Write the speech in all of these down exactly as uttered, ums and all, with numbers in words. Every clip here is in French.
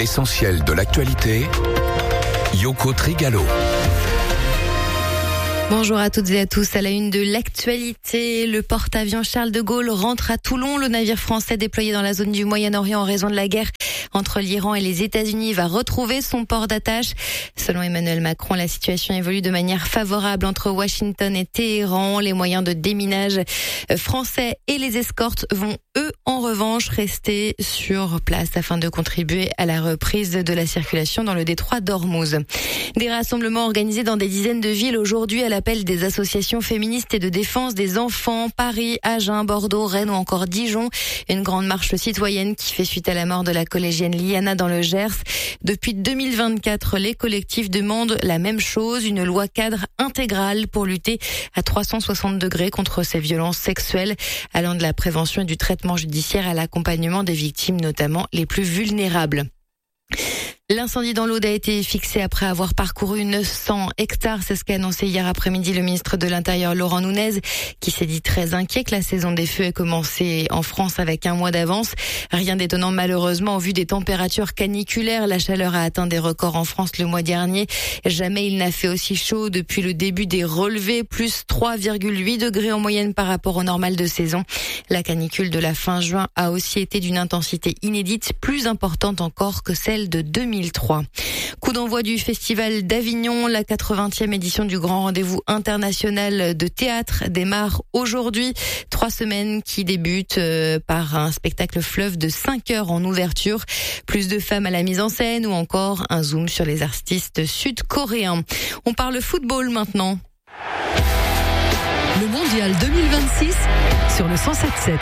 L'essentiel de l'actualité, Yoko Trigalo. Bonjour à toutes et à tous. À la une de l'actualité, le porte-avions Charles de Gaulle rentre à Toulon. Le navire français déployé dans la zone du Moyen-Orient en raison de la guerre entre l'Iran et les États-Unis va retrouver son port d'attache. Selon Emmanuel Macron, la situation évolue de manière favorable entre Washington et Téhéran. Les moyens de déminage français et les escortes vont, eux, en revanche, rester sur place afin de contribuer à la reprise de la circulation dans le détroit d'Ormuz. Des rassemblements organisés dans des dizaines de villes aujourd'hui à l'appel des associations féministes et de défense des enfants. Paris, Agen, Bordeaux, Rennes ou encore Dijon. Une grande marche citoyenne qui fait suite à la mort de la collégienne Liana dans le Gers. Depuis deux mille vingt-quatre, les collectifs demandent la même chose, une loi cadre intégrale pour lutter à trois cent soixante degrés contre ces violences sexuelles, allant de la prévention et du traitement judiciaire à l'accompagnement des victimes, notamment les plus vulnérables. L'incendie dans l'Aude a été fixé après avoir parcouru neuf cents hectares. C'est ce qu'a annoncé hier après-midi le ministre de l'Intérieur Laurent Nunez, qui s'est dit très inquiet que la saison des feux ait commencé en France avec un mois d'avance. Rien d'étonnant malheureusement au vu des températures caniculaires. La chaleur a atteint des records en France le mois dernier. Jamais il n'a fait aussi chaud depuis le début des relevés, plus trois virgule huit degrés en moyenne par rapport au normal de saison. La canicule de la fin juin a aussi été d'une intensité inédite, plus importante encore que celle de deux mille trois. Coup d'envoi du Festival d'Avignon, la quatre-vingtième édition du grand rendez-vous international de théâtre démarre aujourd'hui. Trois semaines qui débutent par un spectacle fleuve de cinq heures en ouverture, plus de femmes à la mise en scène ou encore un zoom sur les artistes sud-coréens. On parle football maintenant. Le mondial deux mille vingt-six sur le cent sept sept.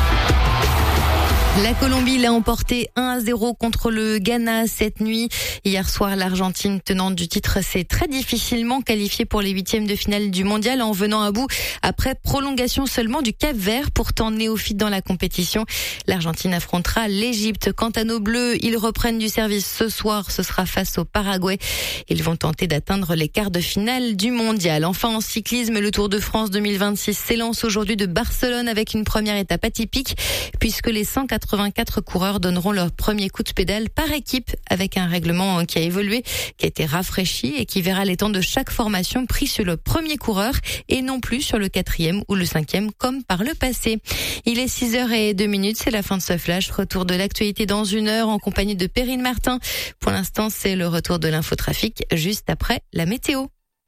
La Colombie l'a emporté un à zéro contre le Ghana cette nuit. Hier soir, l'Argentine, tenante du titre, s'est très difficilement qualifiée pour les huitièmes de finale du mondial en venant à bout après prolongation seulement du Cap-Vert, pourtant néophyte dans la compétition. L'Argentine affrontera l'Égypte. Quant à nos Bleus, ils reprennent du service ce soir. Ce sera face au Paraguay. Ils vont tenter d'atteindre les quarts de finale du mondial. Enfin, en cyclisme, le Tour de France deux mille vingt-six s'élance aujourd'hui de Barcelone avec une première étape atypique puisque les cent quatre-vingt-quatre coureurs donneront leur premier coup de pédale par équipe avec un règlement qui a évolué, qui a été rafraîchi et qui verra les temps de chaque formation pris sur le premier coureur et non plus sur le quatrième ou le cinquième comme par le passé. Il est six heures zéro deux minutes, c'est la fin de ce flash. Retour de l'actualité dans une heure en compagnie de Perrine Martin. Pour l'instant, c'est le retour de l'infotrafic juste après la météo.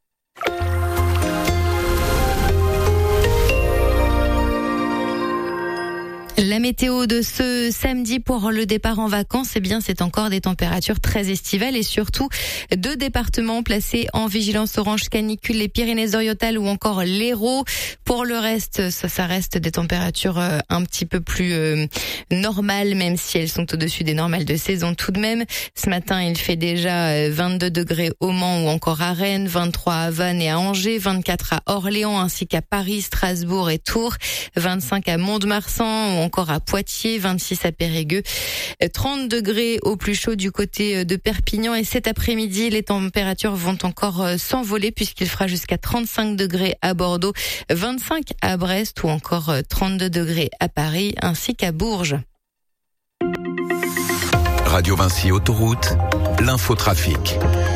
La météo de ce samedi pour le départ en vacances, eh bien, c'est encore des températures très estivales et surtout deux départements placés en vigilance orange canicule, les Pyrénées-Orientales ou encore l'Hérault. Pour le reste, ça, ça reste des températures un petit peu plus euh, normales, même si elles sont au-dessus des normales de saison tout de même. Ce matin, il fait déjà vingt-deux degrés au Mans ou encore à Rennes, vingt-trois à Vannes et à Angers, vingt-quatre à Orléans ainsi qu'à Paris, Strasbourg et Tours, vingt-cinq à Mont-de-Marsan ou encore à Poitiers, vingt-six à Périgueux, trente degrés au plus chaud du côté de Perpignan et cet après-midi, les températures vont encore s'envoler puisqu'il fera jusqu'à trente-cinq degrés à Bordeaux, vingt-cinq à Brest ou encore trente-deux degrés à Paris ainsi qu'à Bourges. Radio Vinci Autoroute, l'infotrafic.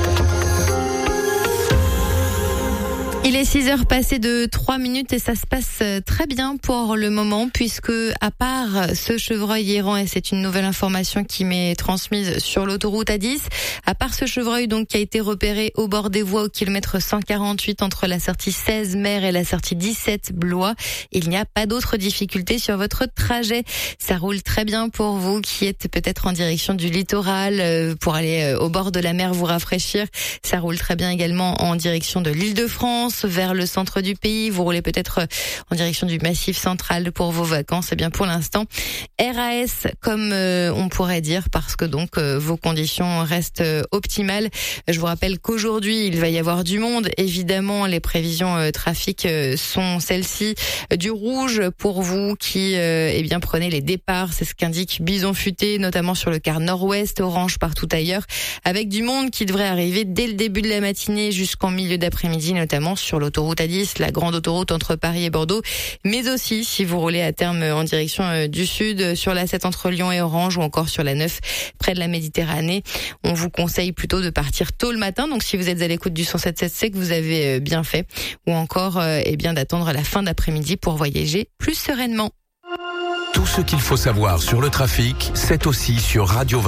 Il est six heures passées de trois minutes et ça se passe très bien pour le moment puisque à part ce chevreuil errant, et c'est une nouvelle information qui m'est transmise sur l'autoroute A dix, à part ce chevreuil donc qui a été repéré au bord des voies au kilomètre cent quarante-huit entre la sortie seize Mer et la sortie dix-sept Blois, il n'y a pas d'autres difficultés sur votre trajet. Ça roule très bien pour vous qui êtes peut-être en direction du littoral pour aller au bord de la mer vous rafraîchir. Ça roule très bien également en direction de l'Île-de-France, vers le centre du pays. Vous roulez peut-être en direction du Massif central pour vos vacances. Eh bien, pour l'instant, R A S, comme euh, on pourrait dire, parce que donc euh, vos conditions restent euh, optimales. Je vous rappelle qu'aujourd'hui, il va y avoir du monde. Évidemment, les prévisions euh, trafic euh, sont celles-ci. Du rouge pour vous qui euh, eh bien prenez les départs. C'est ce qu'indique Bison Futé, notamment sur le quart nord-ouest, orange partout ailleurs, avec du monde qui devrait arriver dès le début de la matinée jusqu'en milieu d'après-midi, notamment sur l'autoroute A dix, la grande autoroute entre Paris et Bordeaux, mais aussi si vous roulez à terme en direction du sud, sur la sept entre Lyon et Orange ou encore sur la neuf près de la Méditerranée. On vous conseille plutôt de partir tôt le matin, donc si vous êtes à l'écoute du cent sept virgule sept, c'est que vous avez bien fait, ou encore eh bien d'attendre la fin d'après-midi pour voyager plus sereinement. Tout ce qu'il faut savoir sur le trafic, c'est aussi sur Radio